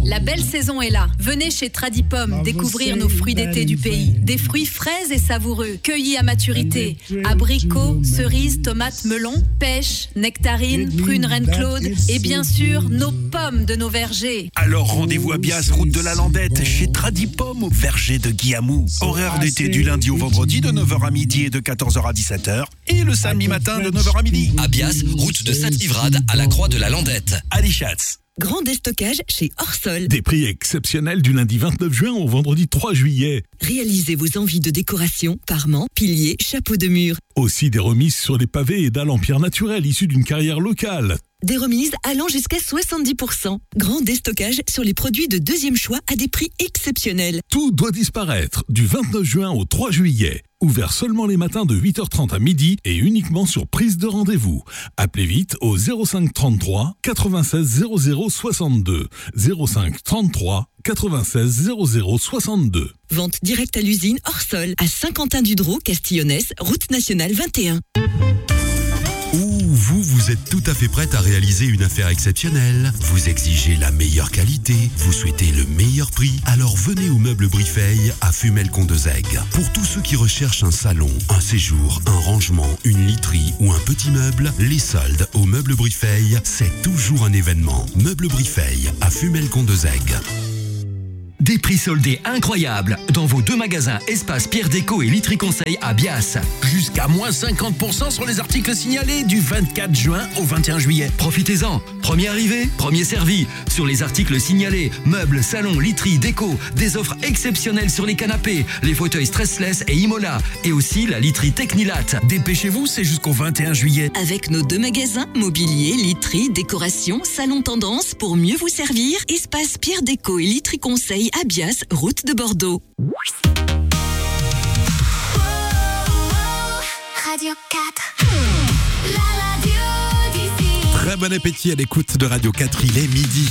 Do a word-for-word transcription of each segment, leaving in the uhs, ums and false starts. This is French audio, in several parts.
La belle saison est là. Venez chez Tradipom découvrir nos fruits d'été du pays. Des fruits frais et savoureux, cueillis à maturité. Abricots, cerises, tomates, melons, pêches, nectarines, prunes Reine Claude et bien sûr nos pommes de nos vergers. Alors rendez-vous à Bias, route de la Landette, chez Tradipom au verger de Guillamou. Horaire d'été du lundi au vendredi de neuf heures à midi et de quatorze heures à dix-sept heures. Et le samedi matin de neuf heures à midi. À Bias, route de Sainte-Livrade à la Croix de la Landette. Allez, Schatz. Grand déstockage chez Orsol. Des prix exceptionnels du lundi vingt-neuf juin au vendredi trois juillet. Réalisez vos envies de décoration, parements, piliers, chapeaux de mur. Aussi des remises sur les pavés et dalles en pierre naturelle issues d'une carrière locale. Des remises allant jusqu'à soixante-dix pour cent. Grand déstockage sur les produits de deuxième choix à des prix exceptionnels. Tout doit disparaître du vingt-neuf juin au trois juillet. Ouvert seulement les matins de huit heures trente à midi et uniquement sur prise de rendez-vous. Appelez vite au zéro cinq trente-trois quatre-vingt-seize zéro zéro soixante-deux. zéro cinq trente-trois quatre-vingt-seize zéro zéro soixante-deux. Vente directe à l'usine Orsol à Saint-Quentin-du-Drault, Castillonnès, route nationale vingt et un. Ou vous, vous êtes tout à fait prête à réaliser une affaire exceptionnelle. Vous exigez la meilleure qualité, vous souhaitez le meilleur prix. Alors venez au Meuble Brifeil à Fumel-Condezègue. Pour tous ceux qui recherchent un salon, un séjour, un rangement, une literie ou un petit meuble, les soldes au Meuble Brifeil, c'est toujours un événement. Meuble Brifeil à Fumel-Condezègue. Des prix soldés incroyables dans vos deux magasins Espace Pierre Déco et Literie Conseil à Bias. Jusqu'à moins cinquante pour cent sur les articles signalés du vingt-quatre juin au vingt et un juillet. Profitez-en. Premier arrivé, premier servi. Sur les articles signalés, meubles, salons, literie, déco, des offres exceptionnelles sur les canapés, les fauteuils stressless et Imola, et aussi la literie Technilat. Dépêchez-vous, c'est jusqu'au vingt et un juillet. Avec nos deux magasins, mobilier, literie, décoration, salon tendance, pour mieux vous servir, Espace Pierre Déco et Literie Conseil à Bias, route de Bordeaux. Radio quatre. La radio d'ici. Très bon appétit à l'écoute de Radio quatre, il est midi.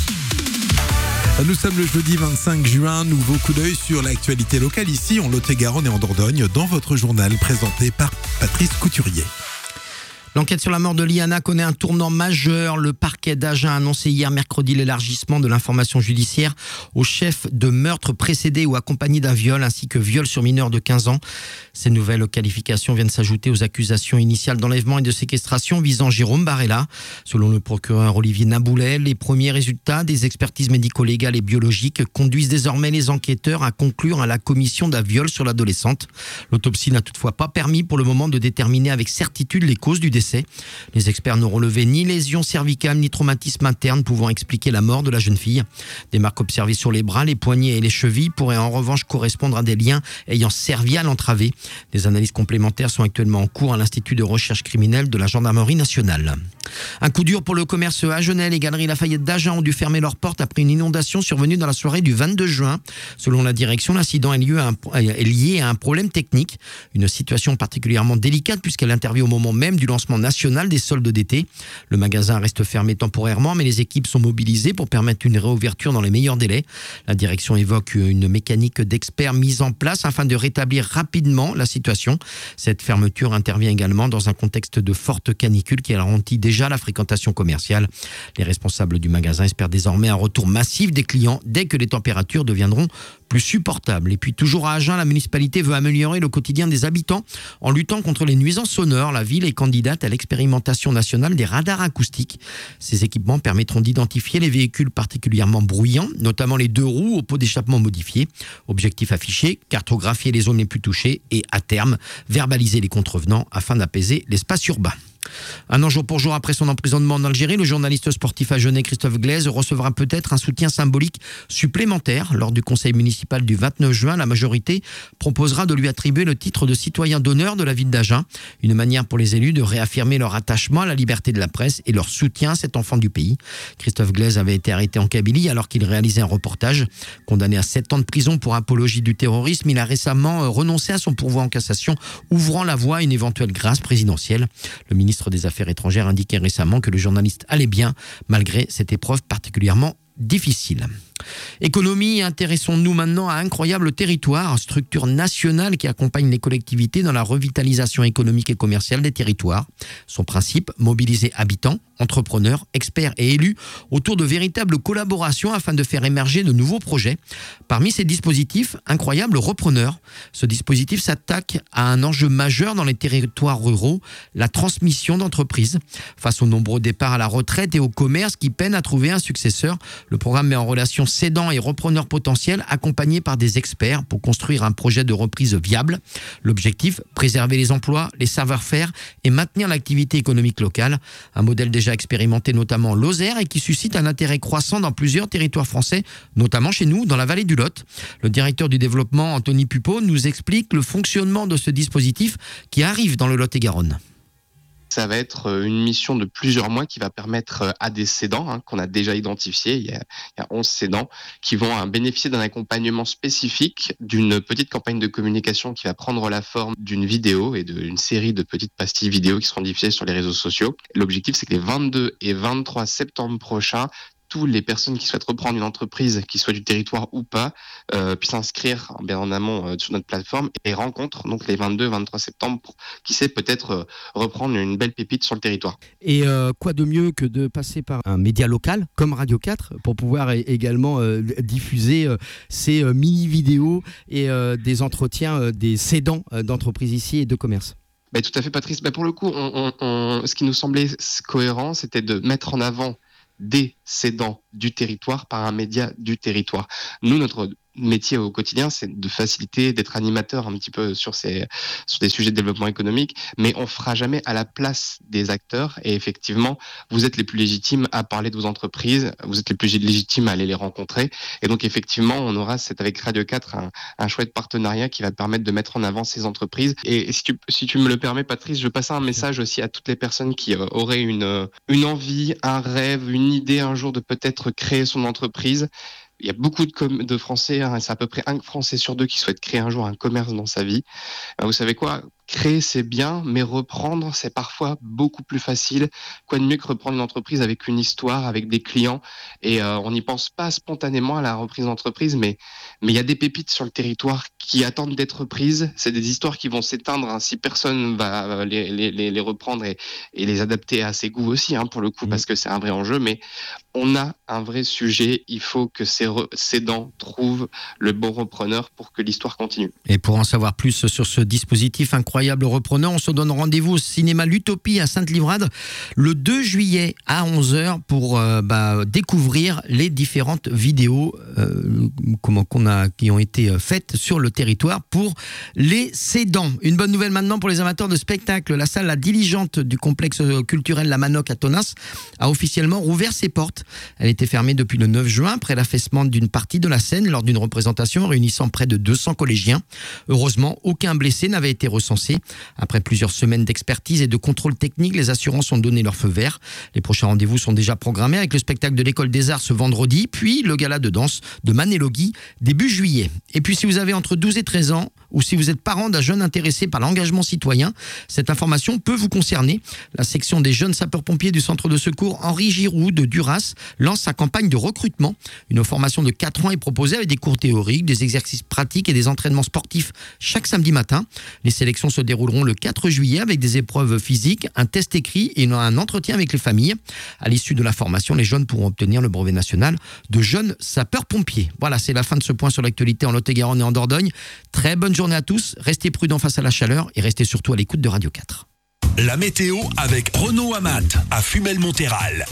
Nous sommes le jeudi vingt-cinq juin, nouveau coup d'œil sur l'actualité locale ici en Lot-et-Garonne et en Dordogne dans votre journal présenté par Patrice Couturier. L'enquête sur la mort de Liana connaît un tournant majeur. Le parquet d'Agen a annoncé hier mercredi l'élargissement de l'information judiciaire aux chefs de meurtre précédés ou accompagnés d'un viol ainsi que viol sur mineur de quinze ans. Ces nouvelles qualifications viennent s'ajouter aux accusations initiales d'enlèvement et de séquestration visant Jérôme Barella. Selon le procureur Olivier Naboulet, les premiers résultats des expertises médico-légales et biologiques conduisent désormais les enquêteurs à conclure à la commission d'un viol sur l'adolescente. L'autopsie n'a toutefois pas permis pour le moment de déterminer avec certitude les causes du décès. Les experts n'ont relevé ni lésions cervicales ni traumatisme interne pouvant expliquer la mort de la jeune fille. Des marques observées sur les bras, les poignets et les chevilles pourraient en revanche correspondre à des liens ayant servi à l'entraver. Des analyses complémentaires sont actuellement en cours à l'Institut de recherche criminelle de la Gendarmerie nationale. Un coup dur pour le commerce agenais. Les galeries Lafayette d'Agen ont dû fermer leurs portes après une inondation survenue dans la soirée du vingt-deux juin. Selon la direction, l'incident est lié à un, est lié à un problème technique. Une situation particulièrement délicate puisqu'elle intervient au moment même du lancement national des soldes d'été. Le magasin reste fermé temporairement, mais les équipes sont mobilisées pour permettre une réouverture dans les meilleurs délais. La direction évoque une mécanique d'experts mise en place afin de rétablir rapidement la situation. Cette fermeture intervient également dans un contexte de forte canicule qui ralentit déjà la fréquentation commerciale. Les responsables du magasin espèrent désormais un retour massif des clients dès que les températures deviendront plus supportables. Et puis toujours à Agen, la municipalité veut améliorer le quotidien des habitants en luttant contre les nuisances sonores. La ville est candidate à l'expérimentation nationale des radars acoustiques. Ces équipements permettront d'identifier les véhicules particulièrement bruyants, notamment les deux roues au pot d'échappement modifié. Objectif affiché, cartographier les zones les plus touchées et, à terme, verbaliser les contrevenants afin d'apaiser l'espace urbain. Un an jour pour jour après son emprisonnement en Algérie, le journaliste sportif agenais Christophe Glaise recevra peut-être un soutien symbolique supplémentaire. Lors du conseil municipal du vingt-neuf juin, la majorité proposera de lui attribuer le titre de citoyen d'honneur de la ville d'Agen. Une manière pour les élus de réaffirmer leur attachement à la liberté de la presse et leur soutien à cet enfant du pays. Christophe Glaise avait été arrêté en Kabylie alors qu'il réalisait un reportage. Condamné à sept ans de prison pour apologie du terrorisme, il a récemment renoncé à son pourvoi en cassation, ouvrant la voie à une éventuelle grâce présidentielle. Le ministre des Affaires étrangères indiquait récemment que le journaliste allait bien malgré cette épreuve particulièrement difficile. Économie, intéressons-nous maintenant à Incroyable Territoire, structure nationale qui accompagne les collectivités dans la revitalisation économique et commerciale des territoires. Son principe, mobiliser habitants, entrepreneurs, experts et élus autour de véritables collaborations afin de faire émerger de nouveaux projets. Parmi ces dispositifs, Incroyable Repreneur. Ce dispositif s'attaque à un enjeu majeur dans les territoires ruraux, la transmission d'entreprises. Face aux nombreux départs à la retraite et au commerce qui peinent à trouver un successeur, le programme met en relation cédants et repreneurs potentiels accompagnés par des experts pour construire un projet de reprise viable. L'objectif, préserver les emplois, les savoir-faire et maintenir l'activité économique locale. Un modèle déjà expérimenté notamment en Lozère et qui suscite un intérêt croissant dans plusieurs territoires français, notamment chez nous, dans la vallée du Lot. Le directeur du développement, Anthony Pupeau, nous explique le fonctionnement de ce dispositif qui arrive dans le Lot-et-Garonne. Ça va être une mission de plusieurs mois qui va permettre à des cédants, hein, qu'on a déjà identifiés, il y a, il y a onze cédants, qui vont hein, bénéficier d'un accompagnement spécifique, d'une petite campagne de communication qui va prendre la forme d'une vidéo et d'une série de petites pastilles vidéo qui seront diffusées sur les réseaux sociaux. L'objectif, c'est que les vingt-deux et vingt-trois septembre prochains, toutes les personnes qui souhaitent reprendre une entreprise, qui soit du territoire ou pas, euh, puissent s'inscrire bien en amont euh, sur notre plateforme et rencontrent donc les vingt-deux et vingt-trois septembre pour, qui sait, peut-être euh, reprendre une belle pépite sur le territoire. Et euh, quoi de mieux que de passer par un média local comme Radio quatre pour pouvoir également euh, diffuser euh, ces euh, mini-vidéos et euh, des entretiens euh, des cédants euh, d'entreprises ici et de commerce. Bah, tout à fait, Patrice. Bah, pour le coup, on, on, on, ce qui nous semblait cohérent, c'était de mettre en avant des cédants du territoire par un média du territoire. Nous, notre métier au quotidien, c'est de faciliter, d'être animateur un petit peu sur ces sur des sujets de développement économique, mais on fera jamais à la place des acteurs. Et effectivement, vous êtes les plus légitimes à parler de vos entreprises, vous êtes les plus légitimes à aller les rencontrer. Et donc effectivement, on aura c'est avec Radio quatre un, un chouette partenariat qui va permettre de mettre en avant ces entreprises. Et, et si tu si tu me le permets, Patrice, je passe un message aussi à toutes les personnes qui euh, auraient une une envie, un rêve, une idée un jour de peut-être créer son entreprise. Il y a beaucoup de, com- de Français, hein, c'est à peu près un Français sur deux qui souhaite créer un jour un commerce dans sa vie. Euh, vous savez quoi ? Créer, c'est bien, mais reprendre, c'est parfois beaucoup plus facile. Quoi de mieux que reprendre une entreprise avec une histoire, avec des clients. Et euh, on n'y pense pas spontanément à la reprise d'entreprise, mais mais il y a des pépites sur le territoire qui attendent d'être prises. C'est des histoires qui vont s'éteindre hein, si personne va les, les, les, les reprendre et, et les adapter à ses goûts aussi, hein, pour le coup, mmh. parce que c'est un vrai enjeu. Mais on a un vrai sujet. Il faut que ces re- cédants trouvent le bon repreneur pour que l'histoire continue. Et pour en savoir plus sur ce dispositif incroyable, Repreneur, on se donne rendez-vous au cinéma L'Utopie à Sainte-Livrade le deux juillet à onze heures pour euh, bah, découvrir les différentes vidéos euh, comment, qu'on a, qui ont été faites sur le territoire pour les cédants. Une bonne nouvelle maintenant pour les amateurs de spectacle. La salle La Diligente du complexe culturel La Manoc à Tonnas a officiellement rouvert ses portes. Elle était fermée depuis le neuf juin après l'affaissement d'une partie de la scène lors d'une représentation réunissant près de deux cents collégiens. Heureusement, aucun blessé n'avait été recensé. Après plusieurs semaines d'expertise et de contrôle technique, les assurances ont donné leur feu vert. Les prochains rendez-vous sont déjà programmés avec le spectacle de l'École des Arts ce vendredi, puis le gala de danse de Manélogui début juillet. Et puis si vous avez entre douze et treize ans, ou si vous êtes parent d'un jeune intéressé par l'engagement citoyen, cette information peut vous concerner. La section des jeunes sapeurs-pompiers du centre de secours Henri Giroud de Duras lance sa campagne de recrutement. Une formation de quatre ans est proposée avec des cours théoriques, des exercices pratiques et des entraînements sportifs chaque samedi matin. Les sélections se dérouleront le quatre juillet avec des épreuves physiques, un test écrit et un entretien avec les familles. À l'issue de la formation, les jeunes pourront obtenir le brevet national de jeunes sapeurs-pompiers. Voilà, c'est la fin de ce point sur l'actualité en Lot-et-Garonne et en Dordogne. Très bonne journée à tous, restez prudents face à la chaleur et restez surtout à l'écoute de Radio quatre. La météo avec Renaud Amat à Fumel-Montéral.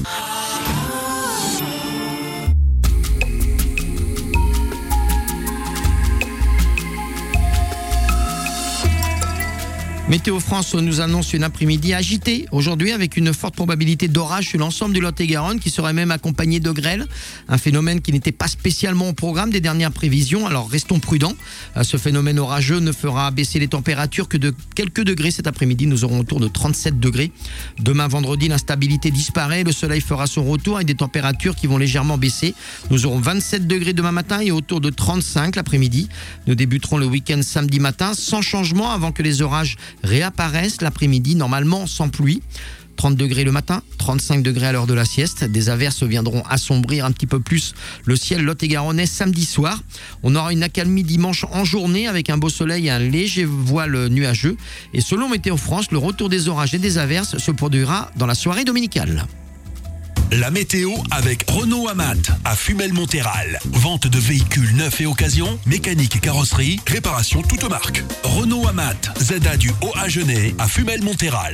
Météo France nous annonce une après-midi agitée aujourd'hui avec une forte probabilité d'orage sur l'ensemble du Lot-et-Garonne qui serait même accompagné de grêle. Un phénomène qui n'était pas spécialement au programme des dernières prévisions. Alors restons prudents. Ce phénomène orageux ne fera baisser les températures que de quelques degrés cet après-midi. Nous aurons autour de trente-sept degrés. Demain vendredi, l'instabilité disparaît. Le soleil fera son retour avec des températures qui vont légèrement baisser. Nous aurons vingt-sept degrés demain matin et autour de trente-cinq l'après-midi. Nous débuterons le week-end samedi matin sans changement avant que les orages réapparaissent l'après-midi, normalement sans pluie. trente degrés le matin, trente-cinq degrés à l'heure de la sieste. Des averses viendront assombrir un petit peu plus le ciel lot-et-garonnais samedi soir. On aura une accalmie dimanche en journée avec un beau soleil et un léger voile nuageux. Et selon Météo France, le retour des orages et des averses se produira dans la soirée dominicale. La météo avec Renault Amat à Fumel-Montéral. Vente de véhicules neufs et occasion, mécanique et carrosserie, réparation toute marque. Renault Amat, Z A du Haut-Agenais à Fumel-Montéral.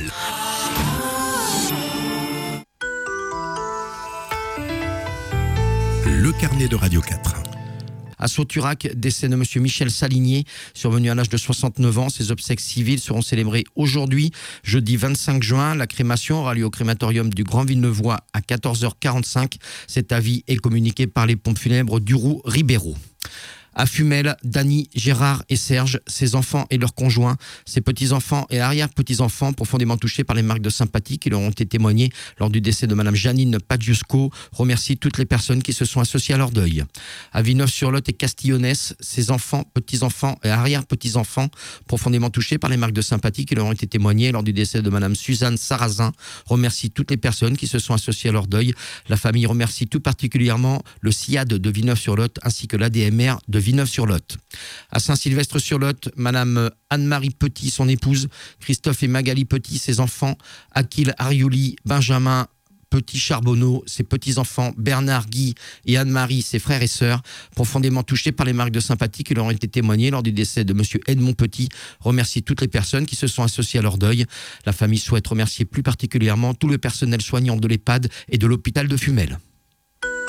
Le carnet de Radio quatre. À Sauturac, décès de monsieur Michel Salinier, survenu à l'âge de soixante-neuf ans. Ses obsèques civiles seront célébrées aujourd'hui, jeudi vingt-cinq juin. La crémation aura lieu au crématorium du Grand Villenevois à quatorze heures quarante-cinq. Cet avis est communiqué par les pompes funèbres Duroux-Ribéraud. À Fumel, Dany, Gérard et Serge, ses enfants et leurs conjoints, ses petits-enfants et arrière-petits-enfants profondément touchés par les marques de sympathie qui leur ont été témoignées lors du décès de madame Janine Padjusco, remercient toutes les personnes qui se sont associées à leur deuil. À Villeneuve-sur-Lot et Castillonnès, ses enfants, petits-enfants et arrière-petits-enfants profondément touchés par les marques de sympathie qui leur ont été témoignées lors du décès de madame Suzanne Sarrazin, remercient toutes les personnes qui se sont associées à leur deuil. La famille remercie tout particulièrement le C I A D de Villeneuve-sur-Lot ainsi que l'A D M R de Villeneuve-sur-Lot. À Saint-Sylvestre-sur-Lot, madame Anne-Marie Petit, son épouse, Christophe et Magali Petit, ses enfants, Akil Ariouli, Benjamin Petit Charbonneau, ses petits-enfants, Bernard, Guy et Anne-Marie, ses frères et sœurs, profondément touchés par les marques de sympathie qui leur ont été témoignées lors du décès de monsieur Edmond Petit, remercie toutes les personnes qui se sont associées à leur deuil. La famille souhaite remercier plus particulièrement tout le personnel soignant de l'EHPAD et de l'hôpital de Fumel.